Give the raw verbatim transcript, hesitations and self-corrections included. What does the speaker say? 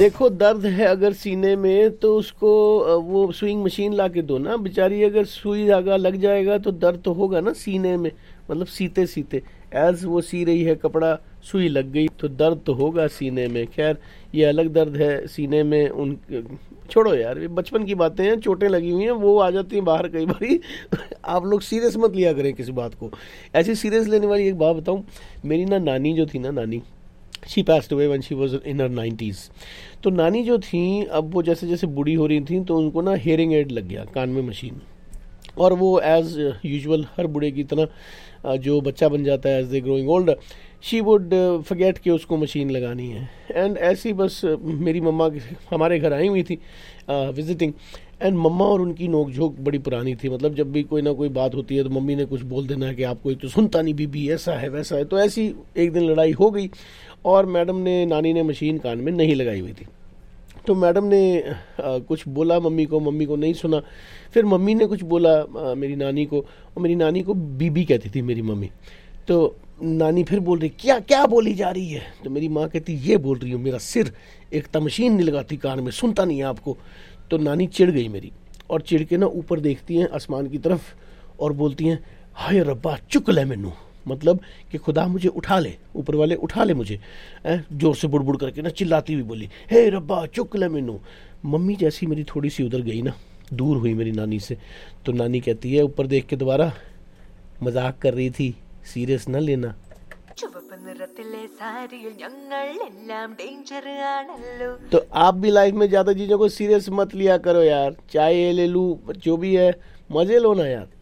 देखो दर्द है अगर सीने में तो उसको अ, वो सुइंग मशीन ला के दो ना बेचारी। अगर सुई धागा लग जाएगा तो दर्द तो होगा ना सीने में, मतलब सीते सीते एज वो सी रही है कपड़ा, सुई लग गई तो दर्द तो होगा सीने में। खैर ये अलग दर्द है सीने में। उन छोड़ो यार, ये बचपन की बातें हैं, चोटें लगी हुई हैं वो आ जाती हैं बाहर कई बारी। आप लोग सीरियस मत लिया करें किसी बात को। ऐसी सीरियस लेने वाली एक बात बताऊं, मेरी ना नानी जो थी ना, नानी she passed away when she was in her nineties. तो नानी जो थी अब वो जैसे जैसे बूढ़ी हो रही थी तो उनको ना हेयरिंग एड लग गया, कान में मशीन। और वो एज यूजुअल हर बूढ़े की तरह अ, जो बच्चा बन जाता है as they growing old, she would forget कि उसको मशीन लगानी है। एंड ऐसी बस अ, मेरी मम्मा हमारे घर आई हुई थी विजिटिंग। एंड मम्मा और उनकी नोकझोंक बड़ी पुरानी थी, मतलब जब भी कोई ना कोई बात होती है तो मम्मी ने कुछ बोल देना है कि आपको एक तो सुनता नहीं बीबी, ऐसा है वैसा है। तो ऐसी एक दिन लड़ाई हो गई और मैडम ने, नानी ने मशीन कान में नहीं लगाई हुई थी। तो मैडम ने आ, कुछ बोला मम्मी को, मम्मी को नहीं सुना। फिर मम्मी ने कुछ बोला आ, मेरी नानी को, और मेरी नानी को बीबी कहती थी मेरी मम्मी। तो नानी फिर बोल रही क्या क्या बोली जा रही है। तो मेरी माँ कहती ये बोल रही हूँ, मेरा सिर एक ता मशीन नहीं लगाती कान में, सुनता नहीं है आपको। तो नानी चिढ़ गई मेरी, और चिढ़ के ना ऊपर देखती हैं आसमान की तरफ और बोलती हैं हाय रब्बा चुक ले मैनू, मतलब कि खुदा मुझे उठा ले, ऊपर वाले उठा ले मुझे। ऐ जोर से बुड़बुड़ करके ना चिल्लाती हुई बोली हे रब्बा चुक ले मैनू। मम्मी जैसी मेरी थोड़ी सी उधर गई ना, दूर हुई मेरी नानी से, तो नानी कहती है ऊपर देख के दोबारा, मजाक कर रही थी, सीरियस ना लेना। तो आप भी लाइफ में ज्यादा चीजों को सीरियस मत लिया करो यार, चाहे ये ले लूं जो भी है, मजे लो ना यार।